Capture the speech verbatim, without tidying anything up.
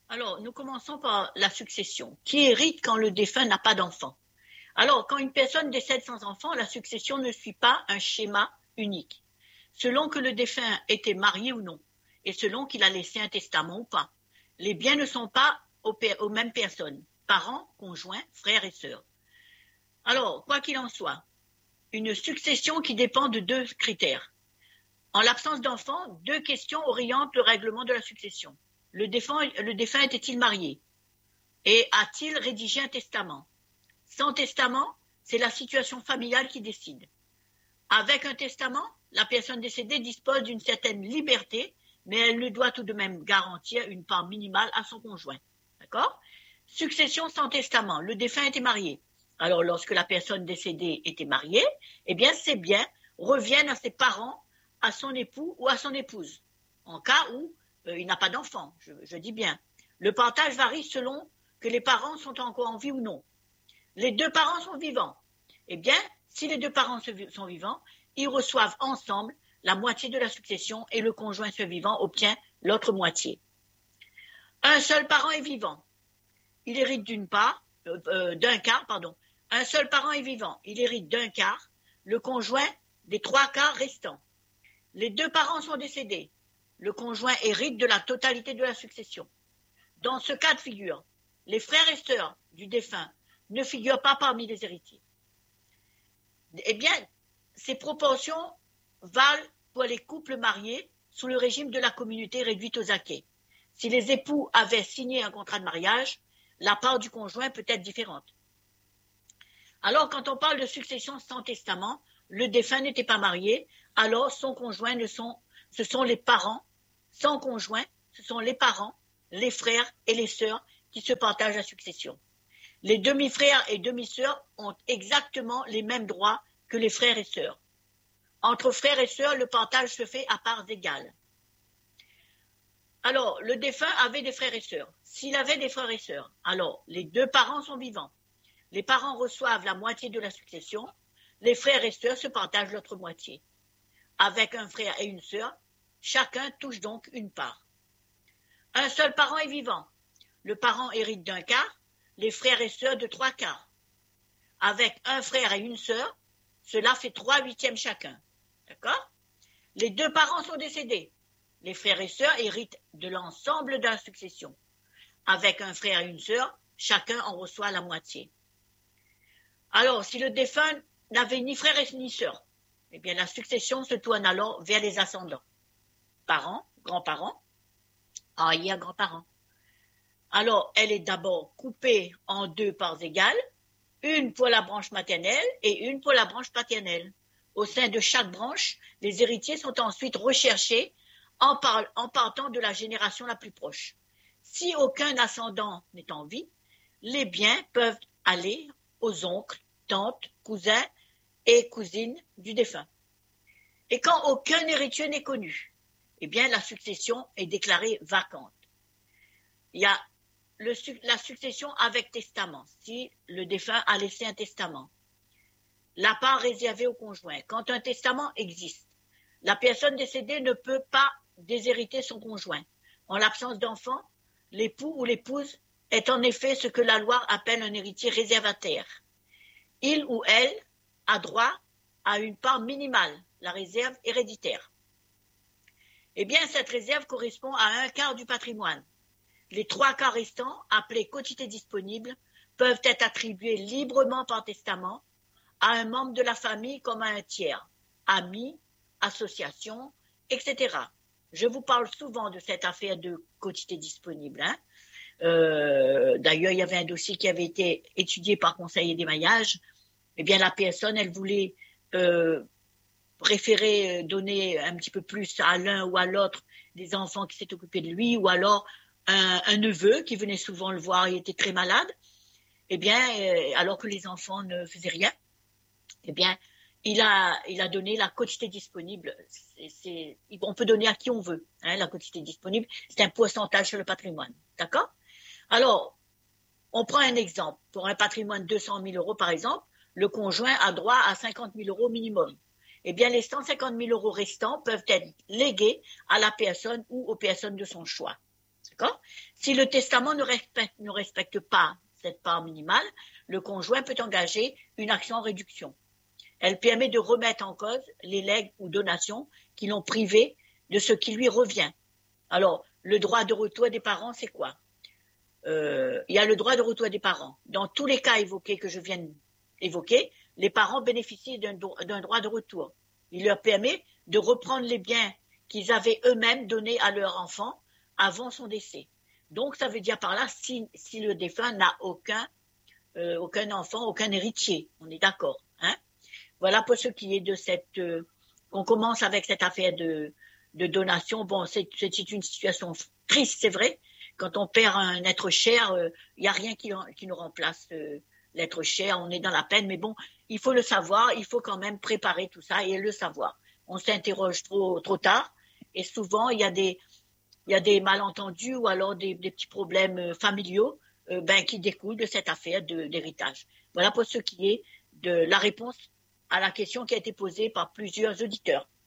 Alors, nous commençons par la succession. Qui hérite quand le défunt n'a pas d'enfant? Alors, quand une personne décède sans enfant, la succession ne suit pas un schéma unique, selon que le défunt était marié ou non, et selon qu'il a laissé un testament ou pas. Les biens ne sont pas aux, aux mêmes personnes, parents, conjoints, frères et sœurs. Alors, quoi qu'il en soit, une succession qui dépend de deux critères. En l'absence d'enfants, deux questions orientent le règlement de la succession. Le défunt, le défunt était-il marié? Et a-t-il rédigé un testament? Sans testament, c'est la situation familiale qui décide. Avec un testament, la personne décédée dispose d'une certaine liberté, mais elle ne doit tout de même garantir une part minimale à son conjoint. D'accord? Succession sans testament. Le défunt était marié. Alors, lorsque la personne décédée était mariée, eh bien, ses biens reviennent à ses parents, à son époux ou à son épouse, en cas où euh, il n'a pas d'enfant, je, je dis bien. Le partage varie selon que les parents sont encore en vie ou non. Les deux parents sont vivants. Eh bien, si les deux parents sont vivants, ils reçoivent ensemble la moitié de la succession et le conjoint survivant obtient l'autre moitié. Un seul parent est vivant. Il hérite d'une part, euh, euh, d'un quart, pardon. Un seul parent est vivant. Il hérite d'un quart, le conjoint des trois quarts restants. Les deux parents sont décédés. Le conjoint hérite de la totalité de la succession. Dans ce cas de figure, les frères et sœurs du défunt ne figurent pas parmi les héritiers. Eh bien, ces proportions valent pour les couples mariés sous le régime de la communauté réduite aux acquêts. Si les époux avaient signé un contrat de mariage, la part du conjoint peut être différente. Alors, quand on parle de succession sans testament, le défunt n'était pas marié, alors son conjoint ne sont, ce sont les parents, son conjoint, ce sont les parents, les frères et les sœurs qui se partagent la succession. Les demi-frères et demi-sœurs ont exactement les mêmes droits que les frères et sœurs. Entre frères et sœurs, le partage se fait à parts égales. Alors, le défunt avait des frères et sœurs. S'il avait des frères et sœurs, alors les deux parents sont vivants. Les parents reçoivent la moitié de la succession. Les frères et sœurs se partagent l'autre moitié. Avec un frère et une sœur, chacun touche donc une part. Un seul parent est vivant. Le parent hérite d'un quart, les frères et sœurs de trois quarts. Avec un frère et une sœur, cela fait trois huitièmes chacun. D'accord? Les deux parents sont décédés. Les frères et sœurs héritent de l'ensemble de la succession. Avec un frère et une sœur, chacun en reçoit la moitié. Alors, si le défunt n'avait ni frère ni sœur, eh bien la succession se tourne alors vers les ascendants. Parents, grands-parents, arrière-grands-parents. Alors, elle est d'abord coupée en deux parts égales, une pour la branche maternelle et une pour la branche paternelle. Au sein de chaque branche, les héritiers sont ensuite recherchés en, par, en partant de la génération la plus proche. Si aucun ascendant n'est en vie, les biens peuvent aller aux oncles, tantes, cousins et cousines du défunt. Et quand aucun héritier n'est connu, eh bien la succession est déclarée vacante. Il y a le, la succession avec testament, si le défunt a laissé un testament. La part réservée au conjoint. Quand un testament existe, la personne décédée ne peut pas déshériter son conjoint. En l'absence d'enfant, l'époux ou l'épouse est en effet ce que la loi appelle un héritier réservataire. Il ou elle a droit à une part minimale, la réserve héréditaire. Eh bien, cette réserve correspond à un quart du patrimoine. Les trois quarts restants, appelés quotités disponibles, peuvent être attribués librement par testament à un membre de la famille comme à un tiers, ami, association, et cetera. Je vous parle souvent de cette affaire de quotité disponible. Hein. Euh, d'ailleurs, il y avait un dossier qui avait été étudié par conseiller d'émaillage. Eh bien, la personne, elle voulait euh, préférer donner un petit peu plus à l'un ou à l'autre des enfants qui s'étaient occupés de lui, ou alors un, un neveu qui venait souvent le voir, il était très malade. Eh bien, euh, alors que les enfants ne faisaient rien, eh bien, il a, il a donné la quotité disponible. C'est, c'est, on peut donner à qui on veut, hein, la quotité disponible. C'est un pourcentage sur le patrimoine. D'accord? Alors, on prend un exemple. Pour un patrimoine de deux cent mille euros, par exemple, le conjoint a droit à cinquante mille euros minimum. Eh bien, les cent cinquante mille euros restants peuvent être légués à la personne ou aux personnes de son choix. D'accord ? Si le testament ne respecte, ne respecte pas cette part minimale, le conjoint peut engager une action en réduction. Elle permet de remettre en cause les legs ou donations qui l'ont privé de ce qui lui revient. Alors, le droit de retour des parents, c'est quoi ? euh, Il y a le droit de retour des parents. Dans tous les cas évoqués que je viens d'évoquer, les parents bénéficient d'un, d'un droit de retour. Il leur permet de reprendre les biens qu'ils avaient eux-mêmes donnés à leur enfant avant son décès. Donc, ça veut dire par là, si, si le défunt n'a aucun, euh, aucun enfant, aucun héritier, on est d'accord, hein ? Voilà pour ce qui est de cette... Euh, on commence avec cette affaire de, de donation. Bon, c'est, c'est une situation triste, c'est vrai. Quand on perd un être cher, il euh, n'y a rien qui, qui nous remplace euh, l'être cher. On est dans la peine, mais bon, il faut le savoir. Il faut quand même préparer tout ça et le savoir. On s'interroge trop, trop tard et souvent, il y a des, il y a des malentendus ou alors des, des petits problèmes familiaux euh, ben, qui découlent de cette affaire de, d'héritage. Voilà pour ce qui est de la réponse à la question qui a été posée par plusieurs auditeurs.